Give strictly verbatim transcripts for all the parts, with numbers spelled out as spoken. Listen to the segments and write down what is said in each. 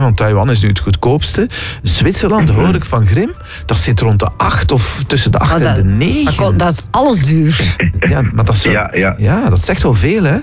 want Taiwan is nu het goedkoopste. Zwitserland, hoor ik van Grim, dat zit rond de acht of tussen de acht oh, dat, en de negen. Dat, dat is alles duur. Ja, maar dat, is zo, ja, ja. ja, dat zegt wel veel, hè?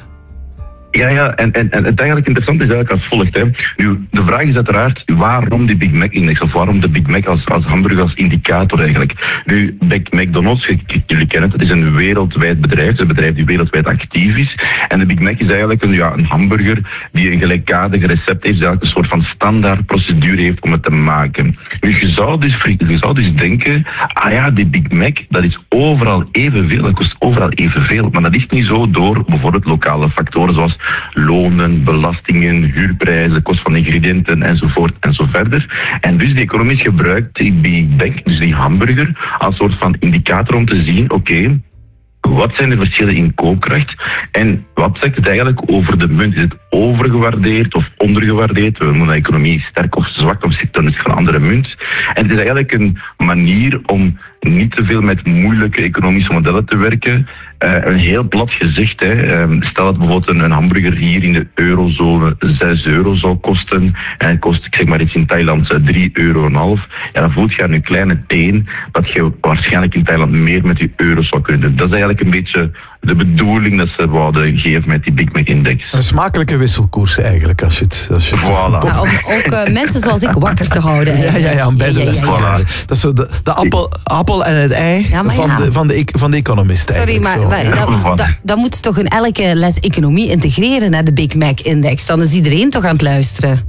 Ja, ja, en, en, en het eigenlijk interessante is eigenlijk als volgt. Hè. Nu, de vraag is uiteraard waarom de Big Mac-index, of waarom de Big Mac als, als hamburger als indicator eigenlijk. Nu, McDonald's, jullie kennen het, het is een wereldwijd bedrijf, het is een bedrijf die wereldwijd actief is. En de Big Mac is eigenlijk een, ja, een hamburger die een gelijkaardig recept heeft, die eigenlijk een soort van standaard procedure heeft om het te maken. Nu, je zou dus, je zou dus denken, ah ja, die Big Mac, dat is overal evenveel, dat kost overal evenveel. Maar dat is niet zo door bijvoorbeeld lokale factoren zoals lonen, belastingen, huurprijzen, kost van ingrediënten enzovoort en zo verder. En dus de economist gebruikt die Big Mac, dus die hamburger, als soort van indicator om te zien, oké, okay, wat zijn de verschillen in koopkracht en wat zegt het eigenlijk over de munt? Is het overgewaardeerd of ondergewaardeerd? We noemen de economie sterk of zwak of zit dan van een andere munt. En het is eigenlijk een manier om niet te veel met moeilijke economische modellen te werken. Uh, een heel plat gezegd, hè. Um, stel dat bijvoorbeeld een, een hamburger hier in de eurozone zes euro zou kosten en het kost, ik zeg maar iets in Thailand, drie euro en een half. Ja, dan voelt je aan je kleine teen dat je waarschijnlijk in Thailand meer met je euro's zou kunnen doen. Dat is eigenlijk een beetje de bedoeling dat ze wouden geven met die Big Mac-index. Een smakelijke wisselkoers eigenlijk, als je het... Als je het voilà. Ja, om ook uh, mensen zoals ik wakker te houden. Ja, ja, ja, om bij de les te houden. Dat is zo de, de appel, appel en het ei ja, van, ja. de, van, de, van de economist. Sorry, maar, zo. maar Ja. dat, dat, dat moet toch in elke les economie integreren, naar de Big Mac-index. Dan is iedereen toch aan het luisteren.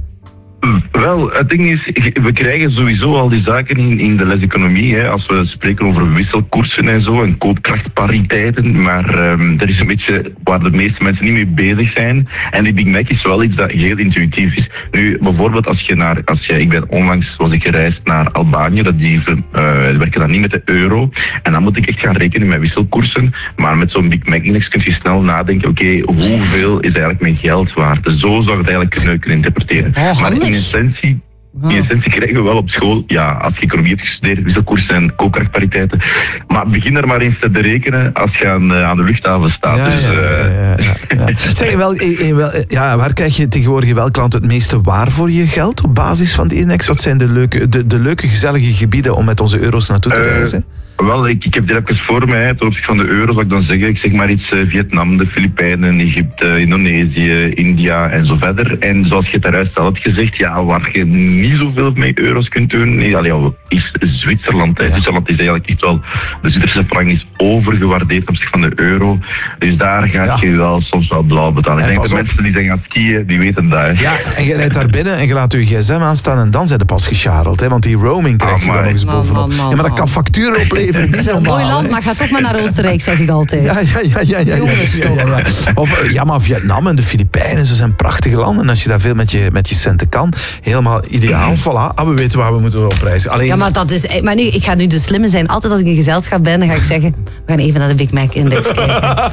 Wel, het ding is, we krijgen sowieso al die zaken in, in de les economie, hè, als we spreken over wisselkoersen en zo, en koopkrachtpariteiten, maar um, dat is een beetje waar de meeste mensen niet mee bezig zijn. En die Big Mac is wel iets dat heel intuïtief is. Nu, bijvoorbeeld als je naar, als je, ik ben onlangs was ik gereisd naar Albanië, dat die, uh, die werken dan niet met de euro, en dan moet ik echt gaan rekenen met wisselkoersen, maar met zo'n Big Mac-index kun je snel nadenken, oké, okay, hoeveel is eigenlijk mijn geld waard? Dus zo zou je het eigenlijk kunnen, kunnen interpreteren. Oh, maar in essentie, in essentie krijgen we wel op school, ja, als je economie hebt gestudeerd, wisselkoersen en koopkrachtpariteiten. Maar begin er maar eens te rekenen als je aan, aan de luchthaven staat. Ja, dus, ja, ja, ja, ja, ja. Zeg, wel, wel, ja, waar krijg je tegenwoordig in welk land het meeste waar voor je geld op basis van die index? Wat zijn de leuke, de, de leuke gezellige gebieden om met onze euro's naartoe te reizen? Uh, Wel, ik, ik heb dit even voor mij, ten opzichte van de euro zou ik dan zeggen, ik zeg maar iets, uh, Vietnam, de Filipijnen, Egypte, Indonesië, India en zo verder. En zoals je het daaruit al had gezegd, ja, waar je niet zoveel met euro's kunt doen, nee, allee, is Zwitserland. Ja. Zwitserland is eigenlijk echt wel, de Zwitserse frank is overgewaardeerd ten opzichte van de euro. Dus daar ga ja. je wel soms wel blauw betalen. Ik denk dat mensen die zijn gaan skiën, die weten dat. Hè. Ja, en je rijdt daar binnen en je laat je gsm aanstaan en dan zijn de pas gescharreld. Hè, want die roaming krijg je ah, dan nog eens man, bovenop. Man, man, ja, maar dat kan facturen opleveren. Het is een mooi land, maar ga toch maar naar Oostenrijk, zeg ik altijd. Ja, ja, ja. ja, ja, Jongens, ja, ja, ja, ja. Of ja, maar Vietnam en de Filipijnen, zo zijn prachtige landen. En als je daar veel met je, met je centen kan, helemaal ideaal. Voilà, ah, we weten waar we moeten opreizen. Alleen... Ja, maar dat is... Maar nu, ik ga nu de slimme zijn. Altijd als ik in gezelschap ben, dan ga ik zeggen, we gaan even naar de Big Mac-index kijken.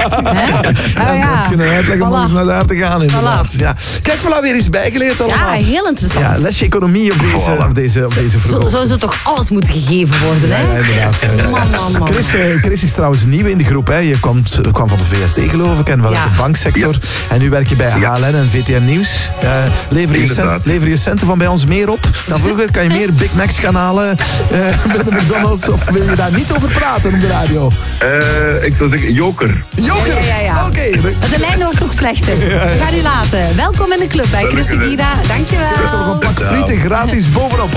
Hè? Ja, ja. Dat kunnen we uitleggen om voilà. eens naar daar te gaan, inderdaad. Voilà. Ja. Kijk, voilà, weer eens bijgeleerd allemaal. Ja, heel interessant. Ja, lesje economie op deze, voilà. op deze, op deze Zo, zo zou toch alles moeten gegeven worden, hè? Ja, ja, inderdaad. Ja, ja. Man, man, man. Chris, Chris is trouwens nieuw in de groep. Hè. Je komt, kwam van de V R T, geloof ik, en wel ja. uit de banksector. Ja. En nu werk je bij H L N en V T M Nieuws. Uh, lever, je cent, lever je centen van bij ons meer op dan vroeger? Kan je meer Big Macs gaan halen uh, bij de McDonald's? Of wil je daar niet over praten op de radio? Uh, ik zou zeggen, joker. Joker? Ja, ja, ja. Oké. Okay. De lijn wordt ook slechter. We gaan u laten. Welkom in de club bij Chris Guida. Dankjewel. Er is nog een pak frieten gratis bovenop.